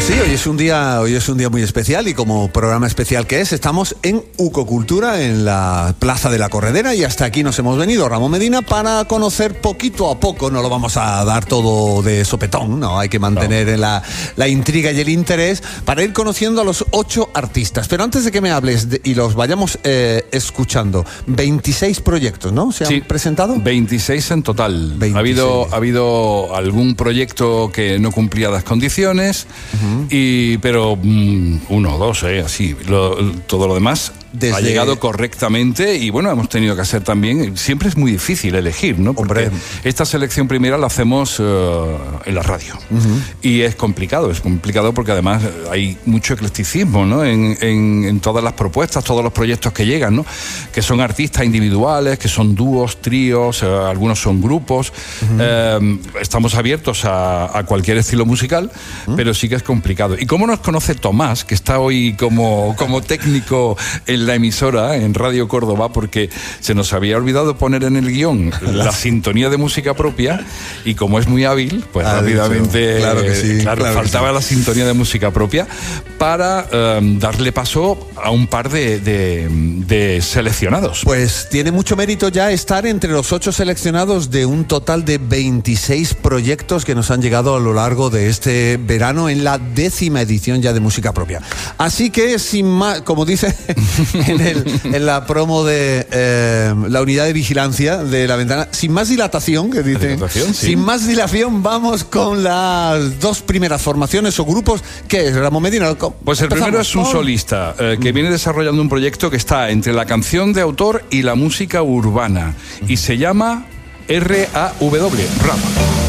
Sí, hoy es un día muy especial y como programa especial que es, estamos en Ucocultura, en la Plaza de la Corredera, y hasta aquí nos hemos venido, Ramón Medina, para conocer poquito a poco. No lo vamos a dar todo de sopetón, no, hay que mantener la intriga y el interés para ir conociendo a los 8 artistas. Pero antes de que me hables y los vayamos escuchando, 26 proyectos, ¿no? ¿Se han presentado? 26 en total. 26. Ha habido algún proyecto que no cumplía las condiciones, pero 1 o 2, así. Todo lo demás ha llegado correctamente y bueno, hemos tenido que hacer también. Siempre es muy difícil elegir, ¿no? Porque esta selección primera la hacemos en la radio. Y es complicado porque además hay mucho eclecticismo, ¿no? En todas las propuestas, todos los proyectos que llegan, ¿no? Que son artistas individuales, que son dúos, tríos, algunos son grupos. Estamos abiertos a cualquier estilo musical, pero sí que es complicado. ¿Y cómo nos conoce Tomás, que está hoy como técnico en la emisora, en Radio Córdoba, porque se nos había olvidado poner en el guión la sintonía de música propia, y como es muy hábil, pues rápidamente, claro que sí, faltaba la sintonía de música propia para darle paso a un par de seleccionados. Pues tiene mucho mérito ya estar entre los 8 seleccionados de un total de 26 proyectos que nos han llegado a lo largo de este verano en la 10ª edición ya de música propia. Así que, sin más, como dice en la promo de la unidad de vigilancia de La Ventana, sin más dilatación, que dicen, sin más dilación, vamos con las 2 primeras formaciones o grupos. ¿Qué es, Ramón Medina? Pues el primero es un solista que viene desarrollando un proyecto que está entre la canción de autor y la música urbana, y se llama RAW, Rama.